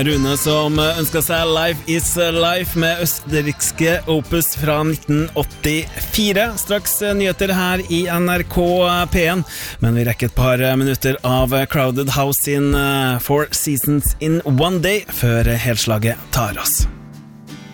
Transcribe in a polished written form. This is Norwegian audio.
Rune som ønsket seg Life is Life med østerrikske Opus fra 1984. Straks nyheter her i NRK P1, men vi rekker et par minutter av Crowded House in Four Seasons in One Day før helslaget tar oss.